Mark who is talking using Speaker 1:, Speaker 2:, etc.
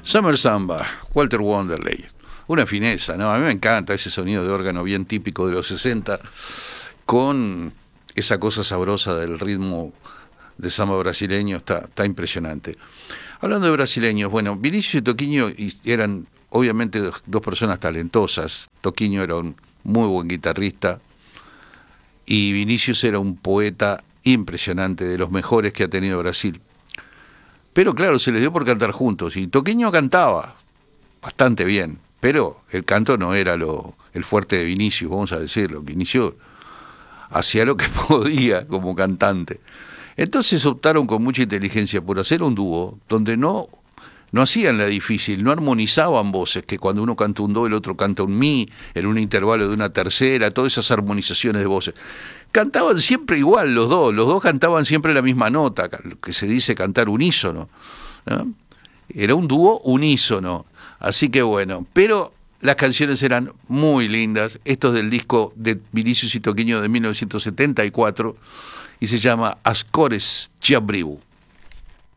Speaker 1: Summer Samba, Walter Wanderley. Una fineza, ¿no? A mí me encanta ese sonido de órgano bien típico de los 60, con esa cosa sabrosa del ritmo de samba brasileño, está impresionante. Hablando de brasileños, bueno, Vinicius y Toquinho eran obviamente dos personas talentosas. Toquinho era un muy buen guitarrista y Vinicius era un poeta impresionante, de los mejores que ha tenido Brasil. Pero claro, se les dio por cantar juntos y Toquinho cantaba bastante bien, pero el canto no era el fuerte de Vinicius, vamos a decirlo. Vinicius hacía lo que podía como cantante. Entonces optaron con mucha inteligencia por hacer un dúo donde no hacían la difícil, no armonizaban voces, que cuando uno canta un do, el otro canta un mi, en un intervalo de una tercera, todas esas armonizaciones de voces. Cantaban siempre igual los dos cantaban siempre la misma nota, que se dice cantar unísono, ¿no? Era un dúo unísono, así que bueno, pero las canciones eran muy lindas. Esto es del disco de Vinicius y Toquinho de 1974 y se llama As Cores de Abril.